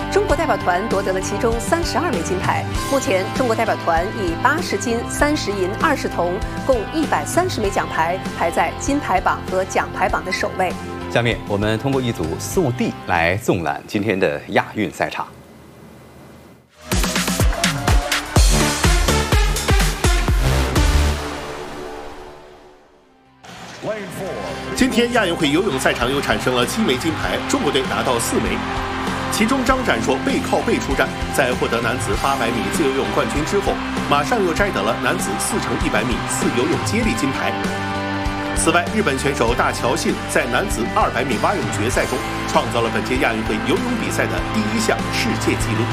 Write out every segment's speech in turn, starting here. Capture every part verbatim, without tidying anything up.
中国代表团夺得了其中三十二枚金牌。目前，中国代表团以八十金、三十银、二十铜，共一百三十枚奖牌，排在金牌榜和奖牌榜的首位。 下面我们通过一组速递来纵览今天的亚运赛场。 今天亚运会游泳赛场又产生了七枚金牌，中国队拿到四枚。其中张展硕背靠背出战，在获得男子八百米自由泳冠军之后，马上又摘得了男子四乘一百米自由泳接力金牌。此外，日本选手大桥信在男子二百米蛙泳决赛中创造了本届亚运会游泳比赛的第一项世界纪录。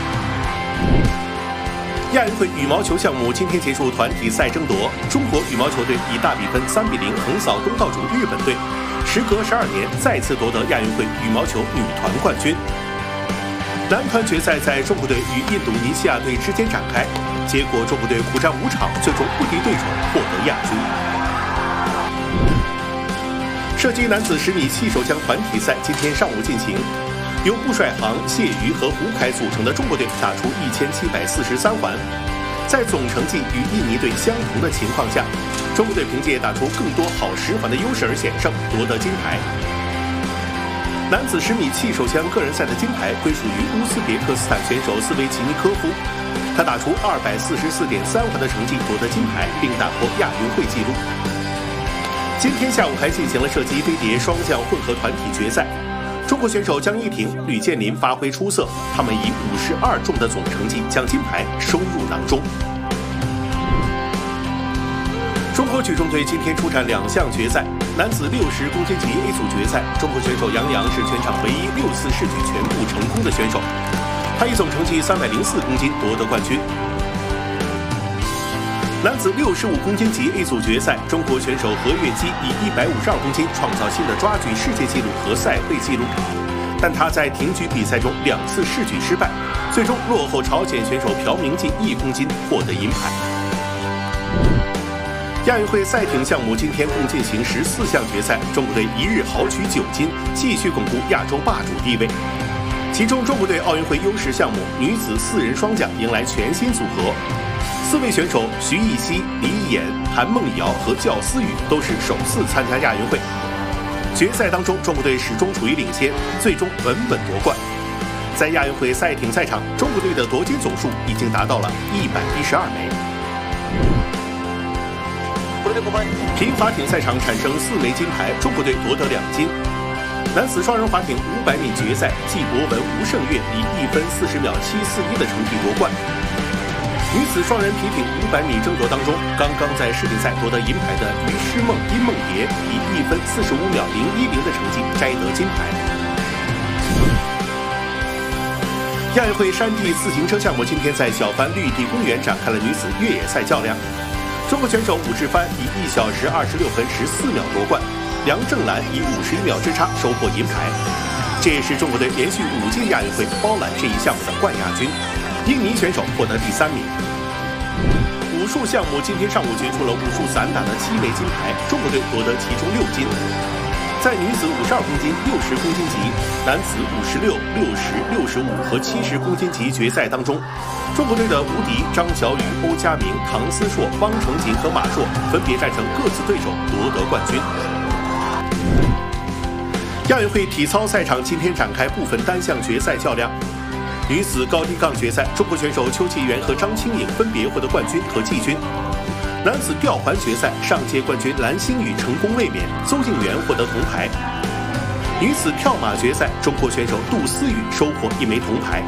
亚运会羽毛球项目今天结束团体赛争夺，中国羽毛球队以大比分三比零横扫东道主日本队，时隔十二年再次夺得亚运会羽毛球女团冠军。男团决赛在中国队与印度尼西亚队之间展开，结果中国队苦战五场，最终不敌对手，获得亚军。射击男子十米气手枪团体赛今天上午进行。 由布帅航、谢瑜和胡凯组成的中国队打出一千七百四十三环，在总成绩与印尼队相同的情况下，中国队凭借打出更多好十环的优势而险胜，夺得金牌。男子十米气手枪个人赛的金牌归属于乌兹别克斯坦选手斯维齐尼科夫，他打出二百四十四点三环的成绩夺得金牌，并打破亚运会纪录。今天下午还进行了射击飞碟双降混合团体决赛。 中国选手江一婷、吕建林发挥出色，他们以五十二中的总成绩将金牌收入囊中。中国举重队今天出战两项决赛，男子六十公斤级 A 组决赛，中国选手杨洋是全场唯一六次试举全部成功的选手，他以总成绩三百零四公斤夺得冠军。 男子六十五公斤级 A 组决赛，中国选手何跃基以一百五十二公斤创造新的抓举世界纪录和赛会纪录，但他在挺举比赛中两次试举失败，最终落后朝鲜选手朴明进一公斤，获得银牌。亚运会赛艇项目今天共进行十四项决赛，中国队一日豪取九金，继续巩固亚洲霸主地位。其中，中国队奥运会优势项目女子四人双桨迎来全新组合。 四位选手徐艺熙、李颖、韩梦瑶和教思雨都是首次参加亚运会。决赛当中，中国队始终处于领先，最终稳稳夺冠。在亚运会赛艇赛场，中国队的夺金总数已经达到了一百一十二枚。平滑艇赛场产生四枚金牌，中国队夺得两金。男子双人滑艇五百米决赛，季博文、吴胜月以一分四十秒七四一的成绩夺冠。 女子双人皮艇五百米争夺当中，刚刚在世锦赛夺得银牌的于诗梦、殷梦蝶以一分四十五秒零一零的成绩摘得金牌。亚运会山地自行车项目今天在小帆绿地公园展开了女子越野赛较量，中国选手武志帆以一小时二十六分十四秒夺冠，梁正兰以五十一秒之差收获银牌，这也是中国队连续五届亚运会包揽这一项目的冠亚军。 印尼选手获得第三名。武术项目今天上午决出了武术散打的七枚金牌，中国队夺得其中六金。在女子五十二公斤、六十公斤级、男子五十六、六十、六十五和七十公斤级决赛当中，中国队的吴迪、张小雨、欧佳明、唐思硕、汪成锦和马硕分别战胜各自对手，夺得冠军。亚运会体操赛场今天展开部分单项决赛较量。 女子高低杠决赛，中国选手邱继元和张清颖分别获得冠军和季军。男子吊环决赛，上届冠军蓝星宇成功卫冕，邹敬园获得铜牌。女子跳马决赛，中国选手杜思雨收获一枚铜牌。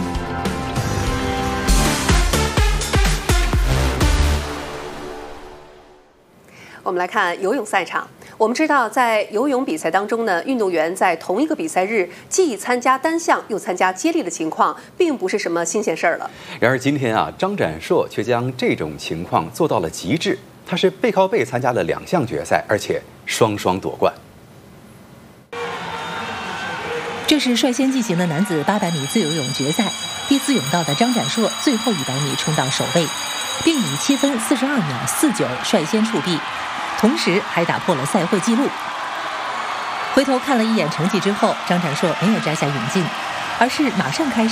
我们来看游泳赛场。我们知道，在游泳比赛当中呢，运动员在同一个比赛日既参加单项又参加接力的情况，并不是什么新鲜事儿了。 然而今天啊，张展硕却将这种情况做到了极致。他是背靠背参加了两项决赛，而且双双夺冠。 这是率先进行的男子八百米自由泳决赛，第四泳道的张展硕最后一百米冲到首位，并以七分四十二秒四九率先触壁。 同时还打破了赛会纪录。回头看了一眼成绩之后，张展硕没有摘下泳镜，而是马上开始